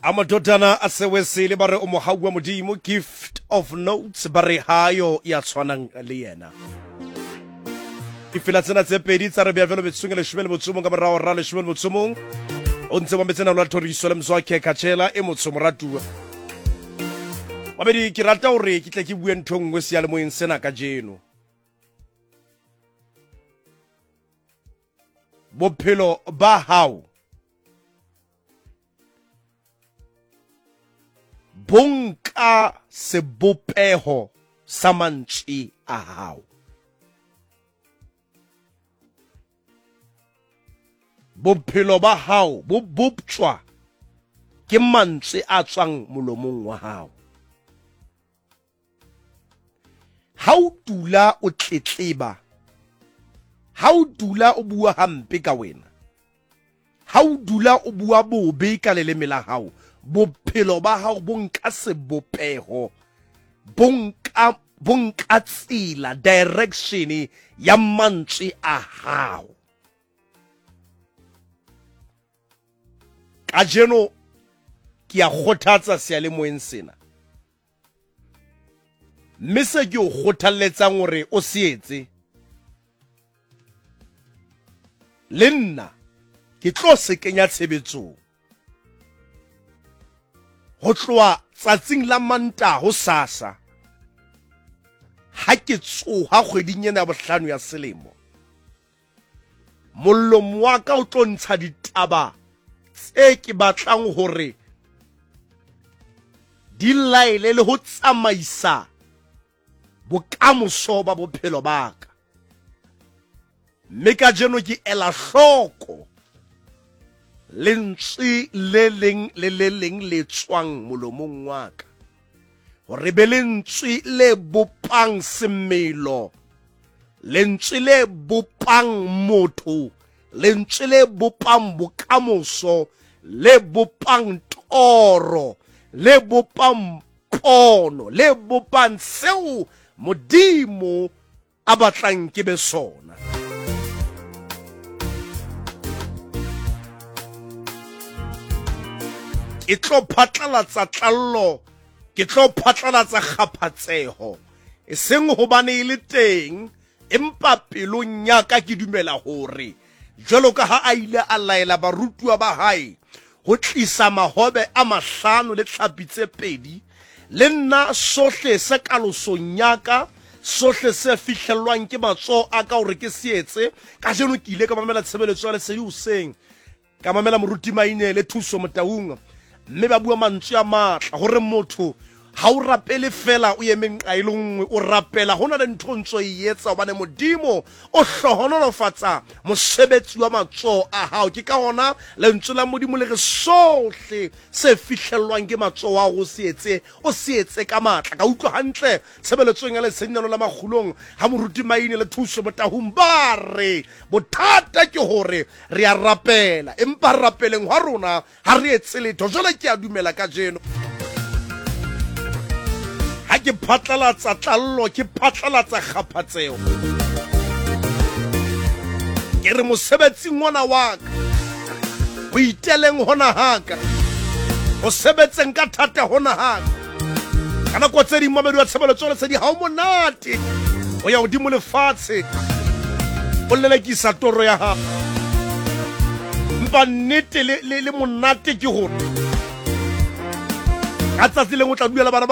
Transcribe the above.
Amadodana asewesile bare umuhawa modimo gift of notes bare hayo ya tshwanang le yena. Ifila tsena tse pedi tsa re bia velo betsungele shimele motsumo ka bara ora le shimele motsumo. O ntse ba metsena lwa toriso le mzwa ke khatshela e motsumo ratua. Mabedi ke rata hore ke tle ke bue ntho ngwe se ya le moeng sena ka jeno. Bophelo ba hao bonka sebopeho sa mantswe a hao. Bophelo ba hao bo boptswa ke mantswe a tswang molomong wa hao. Ha o dula o tletleba, ha o dula o bua hampe ka wena, ha o dula o bua bobe ka leleme la hao, bophelo ba hao bonka sebopeho, bonka tsela, direction ya mantswe a hao. Kajeno ke a kgothatsa seyalemoyeng sena, mme se ke o kgothaletsang hore o se etse, le nna ke tlo se kenya tshebetsong. Ho tloha tsatsing la Mantaha ho sasa, ha ke tsoha kgweding ena ya bohlano ya selemo, molomo wa ka o tlo ntsha ditaba tse ke batlang hore di laele le ho tsamaisa bokamoso ba bophelo ba ka. Mme ka jeno ke ela hloko lentswe le leng le tswang molomong wa ka, hore be lentswe le bopang semelo, lentswe le bopang motho, lentswe le bopang bokamoso, le bopang toro, le bopang pono, le bopang seo Modimo a batlang ke be sona. Ke tlo phatlalatsa tlallo, ke tlo phatlalatsa kgaphatseho, e seng hobane e le teng, empa pelong ya ka ke dumela hore jwalo ka ha a ile a laela barutuwa ba hae ho tlisa mahobe a 5 le tlhapi tse 2, le nna sohle se kalosong ya ka, sohle se fihlellwang ke matso a ka hore ke seetse. Ka jeno ke ile ka mamela tshebeletso ya lesedi hoseng, ka mamela moruti maine le thuso Motaung, mme ba bua mantswe a matla hore motho ha o rapele fela o yemeng qailong, o rapela hona le ntho ntso e etsa hobane Modimo o hlohonolofatsa mosebetsi wa matso a hao. Ke ka hona lentswe la Modimo le re sohle se fihlellwang ke matso a go se etse, o se etse ka matla. Ka utlwa hantle tshebeletsong ya lesedinano la makgulong ha moruti maine le thuso Motaung ba re bothata ke hore re a rapela, empa rapeleng wa rona ha re etse letho. Jwale ke a dumela ka jeno, ha ke phatlalatsa tlallo, ke phatlalatsa kgaphatseo, ke re mosebetsing ona wa ka, ho iteleng hona haka, ho sebetseng ka thata hona haka, ka nako tse ding mamedi wa tshebeletso le tse di ha o monate, o ya hodimo lefatshe o lelekisa toro ya hao, mpa nnete le monate ke hore ka tsatsi leng o tla duela bana